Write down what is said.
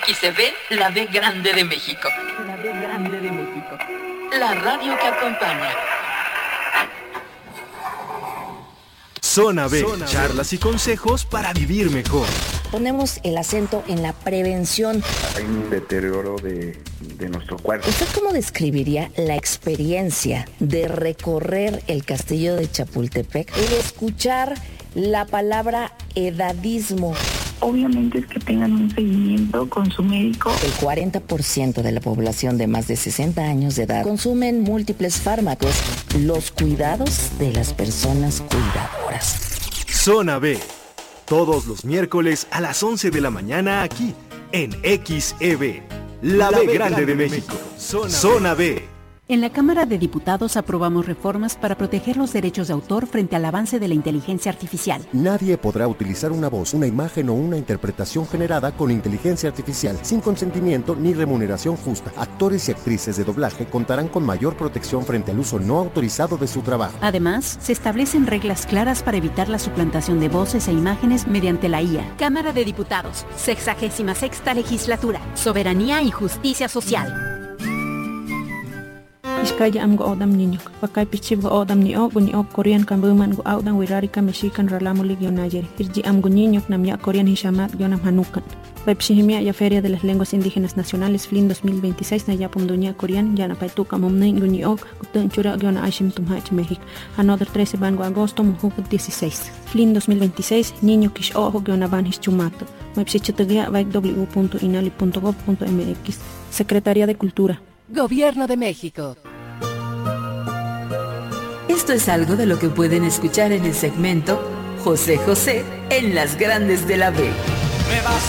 Aquí se ve la B grande de México. La B grande de México. La radio que acompaña. Zona B, charlas y consejos para vivir mejor. Ponemos el acento en la prevención. Hay un deterioro de nuestro cuerpo. ¿Usted cómo describiría la experiencia de recorrer el castillo de Chapultepec y escuchar la palabra edadismo? Obviamente es que tengan un seguimiento con su médico. El 40% de la población de más de 60 años de edad consumen múltiples fármacos. Los cuidados de las personas cuidadoras. Zona B, todos los miércoles a las 11 de la mañana aquí en XEB, la B grande de México. Zona B. En la Cámara de Diputados aprobamos reformas para proteger los derechos de autor frente al avance de la inteligencia artificial. Nadie podrá utilizar una voz, una imagen o una interpretación generada con inteligencia artificial sin consentimiento ni remuneración justa. Actores y actrices de doblaje contarán con mayor protección frente al uso no autorizado de su trabajo. Además, se establecen reglas claras para evitar la suplantación de voces e imágenes mediante la IA. Cámara de Diputados, 66ª Legislatura, Soberanía y Justicia Social. Iskaya am go odam niño, pakay pichib go odam ni og Korean kambuman go odam wirari ka Mexican ralamulig yon ayer. Irji am go niño nam ya Korean hishamat yonam hanukan. Pepsihimia ya Feria de las Lenguas Indígenas Nacionales FLIN 2026 na yapum dunia Korean yana paituka momnen go ni og utun chura yona ashim tumhach México. Another 13 van go agosto mujuk 16. FLIN 2026 niño kish ojo yona van hischumato. Pepsichitugia vai w.inali.gov.mx. Secretaría de Cultura. Gobierno de México. Esto es algo de lo que pueden escuchar en el segmento José José en las grandes de la B. Me vas